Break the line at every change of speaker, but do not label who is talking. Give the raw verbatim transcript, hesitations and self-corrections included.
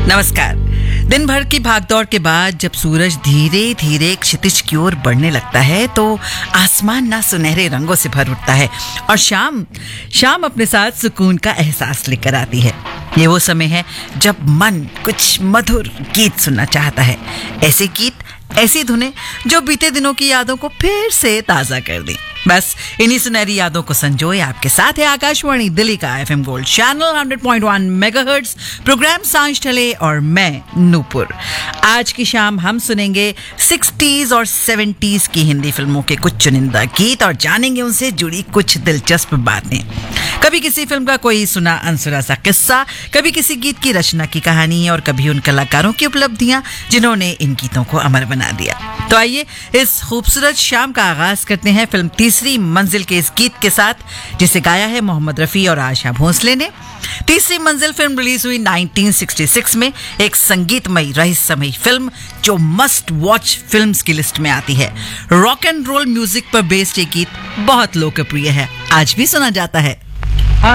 नमस्कार। दिन भर की भागदौड़ के बाद जब सूरज धीरे धीरे क्षितिज की ओर बढ़ने लगता है तो आसमान ना सुनहरे रंगों से भर उठता है और शाम शाम अपने साथ सुकून का एहसास लेकर आती है। ये वो समय है जब मन कुछ मधुर गीत सुनना चाहता है। ऐसे गीत, ऐसी धुनें जो बीते दिनों की यादों को फिर से ताजा कर दें। बस इन्हीं सुनहरी यादों को संजोए आपके साथ है आकाशवाणी दिल्ली का FM gold channel hundred point one megahertz, programme सांझ ठले और मैं नूपुर। आज की शाम हम सुनेंगे सिक्सटीज और सेवेंटीज की हिंदी फिल्मों के कुछ चुनिंदा गीत और जानेंगे उनसे जुड़ी कुछ दिलचस्प बातें। कभी किसी फिल्म का कोई सुना अनसुना सा किस्सा, कभी किसी गीत की रचना की कहानी और कभी उन कलाकारों की उपलब्धियां जिन्होंने इन गीतों को अमर बना दिया। तो आइए इस खूबसूरत शाम का आगाज करते हैं फिल्म तीसरी मंजिल के इस गीत के साथ, जिसे गाया है मोहम्मद रफी और आशा भोसले ने। तीसरी मंजिल फिल्म रिलीज हुई नाइनटीन सिक्सटी सिक्स में, एक संगीतमयी रहस्यमयी फिल्म जो मस्ट वॉच फिल्म्स की लिस्ट में आती है। रॉक एंड रोल म्यूजिक पर बेस्ड ये गीत बहुत लोकप्रिय है, आज भी सुना जाता है।